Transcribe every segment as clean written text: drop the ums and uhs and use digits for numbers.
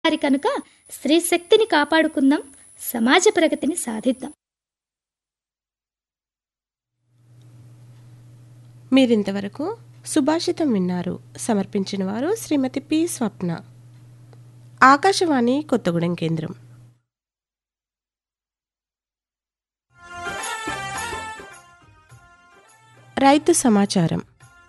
వారి కనుక స్త్రీ శక్తిని కాపాడుకుందాం, సమాజ ప్రగతిని సాధిద్దాం. మీరింతవరకు సుభాషితం విన్నారు. సమర్పించిన వారు శ్రీమతి పి స్వప్న. ఆకాశవాణి కొత్తగూడెం కేంద్రం. రైతు సమాచారం.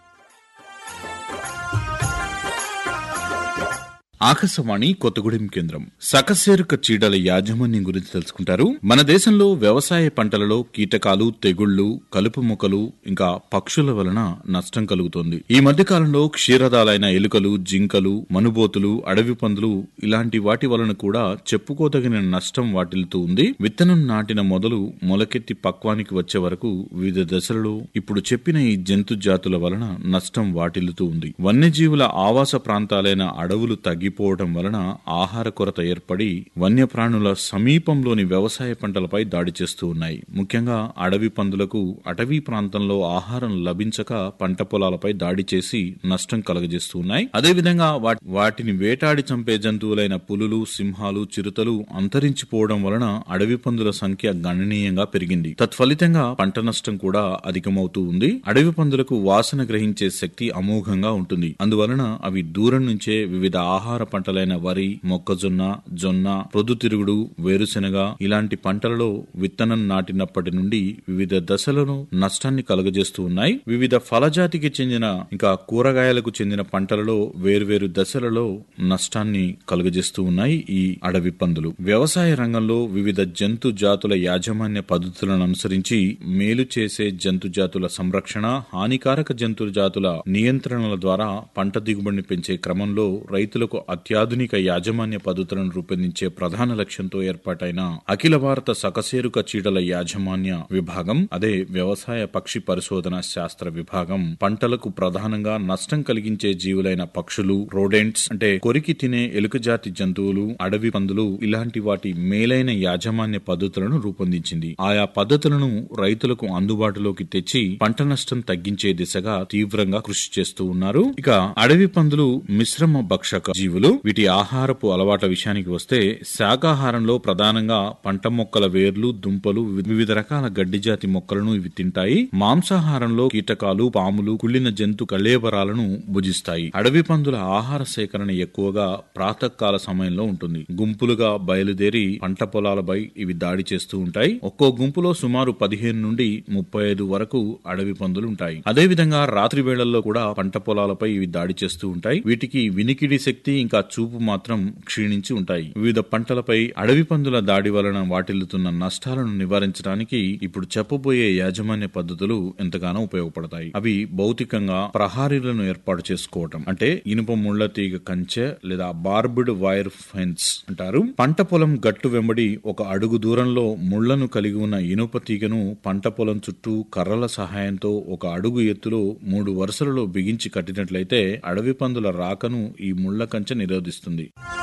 ఆకాశవాణి కొత్తగూడెం కేంద్రం. సకశేరుక చీడల యాజమాన్యం గురించి తెలుసుకుంటారు. మన దేశంలో వ్యవసాయ పంటలలో కీటకాలు, తెగుళ్లు, కలుపు మొక్కలు ఇంకా పక్షుల వలన నష్టం కలుగుతోంది. ఈ మధ్య కాలంలో క్షీరదాలైన ఎలుకలు, జింకలు, మనుబోతులు, అడవి పందులు ఇలాంటి వాటి వలన కూడా చెప్పుకోదగిన నష్టం వాటిల్లుతూ ఉంది. విత్తనం నాటిన మొదలు మొలకెత్తి పక్వానికి వచ్చే వరకు వివిధ దశలలో ఇప్పుడు చెప్పిన ఈ జంతు జాతుల వలన నష్టం వాటిల్లుతూ ఉంది. వన్యజీవుల ఆవాస ప్రాంతాలైన అడవులు తగ్గిపోవడం వలన ఆహార కొరత ఏర్పడి వన్యప్రాణుల సమీపంలోని వ్యవసాయ పంటలపై దాడి చేస్తూ ఉన్నాయి. ముఖ్యంగా అడవి పందులకు అటవీ ప్రాంతంలో ఆహారం లభించక పంట పొలాలపై దాడి చేసి నష్టం కలుగజేస్తూ ఉన్నాయి. అదేవిధంగా వాటిని వేటాడి చంపే జంతువులైన పులులు, సింహాలు, చిరుతలు అంతరించిపోవడం వలన అడవి పందుల సంఖ్య గణనీయంగా పెరిగింది. తత్ఫలితంగా పంట నష్టం కూడా అధికమవుతూ ఉంది. అడవి పందులకు వాసన గ్రహించే శక్తి అమోఘంగా ఉంటుంది. అందువలన అవి దూరం నుంచే వివిధ ఆహార పంటలైన వరి, మొక్కజొన్న, జొన్న, ప్రొద్దుతిరుగుడు, వేరుశెనగ ఇలాంటి పంటలలో విత్తనం నాటినప్పటి నుండి వివిధ దశలను నష్టాన్ని కలుగజేస్తూ ఉన్నాయి. వివిధ ఫలజాతికి చెందిన ఇంకా కూరగాయలకు చెందిన పంటలలో వేర్వేరు దశలలో నష్టాన్ని కలుగజేస్తూ ఉన్నాయి ఈ అడవి పందులు. వ్యవసాయ రంగంలో వివిధ జంతు జాతుల యాజమాన్య పద్ధతులను అనుసరించి మేలు చేసే జంతు జాతుల సంరక్షణ, హానికారక జంతు జాతుల నియంత్రణల ద్వారా పంట దిగుబడిని పెంచే క్రమంలో రైతులకు అత్యాధునిక యాజమాన్య పద్ధతులను రూపొందించే ప్రధాన లక్ష్యంతో ఏర్పాటైన అఖిల భారత సకశేరుక చీడల యాజమాన్య విభాగం, అదే వ్యవసాయ పక్షి పరిశోధన శాస్త్ర విభాగం, పంటలకు ప్రధానంగా నష్టం కలిగించే జీవులైన పక్షులు, రోడెంట్స్ అంటే కొరికి తినే ఎలుక జాతి జంతువులు, అడవి పందులు ఇలాంటి వాటి మేలైన యాజమాన్య పద్ధతులను రూపొందించింది. ఆయా పద్ధతులను రైతులకు అందుబాటులోకి తెచ్చి పంట నష్టం తగ్గించే దిశగా తీవ్రంగా కృషి చేస్తూ ఉన్నారు. ఇక అడవి పందులు మిశ్రమ భక్షక జీవులు. వీటి ఆహారపు అలవాట్ల విషయానికి వస్తే శాకాహారంలో ప్రధానంగా పంట మొక్కల వేర్లు, దుంపలు, వివిధ రకాల గడ్డి జాతి మొక్కలను ఇవి తింటాయి. మాంసాహారంలో కీటకాలు, పాములు, కుళ్ళిన జంతు కళేబరాలను భుజిస్తాయి. అడవి పందుల ఆహార సేకరణ ఎక్కువగా ప్రాతకాల సమయంలో ఉంటుంది. గుంపులుగా బయలుదేరి పంట పొలాలపై ఇవి దాడి చేస్తూ ఉంటాయి. ఒక్కో గుంపులో సుమారు 15 నుండి 35 వరకు అడవి పందులు ఉంటాయి. అదేవిధంగా రాత్రి వేళల్లో కూడా పంట పొలాలపై ఇవి దాడి చేస్తూ ఉంటాయి. వీటికి వినికిడి శక్తి ఇంకా చూపు మాత్రం క్షీణించి ఉంటాయి. వివిధ పంటలపై అడవి పందుల దాడి వలన వాటిల్లుతున్న నష్టాలను నివారించడానికి ఇప్పుడు చెప్పబోయే యాజమాన్య పద్ధతులు ఎంతగానో ఉపయోగపడతాయి. అవి భౌతికంగా ప్రహారీలను ఏర్పాటు చేసుకోవటం, అంటే ఇనుప ముళ్ల తీగ కంచె లేదా బార్బిడ్ వైర్ ఫెన్స్ అంటారు. పంట పొలం గట్టు వెంబడి 1 అడుగు దూరంలో ముళ్లను కలిగి ఉన్న ఇనుప తీగను పంట పొలం చుట్టూ కర్రల సహాయంతో 1 అడుగు ఎత్తులో 3 వరుసలలో బిగించి కట్టినట్లయితే అడవి పందుల రాకను ఈ ముళ్ల కంచె నిరోధిస్తుంది.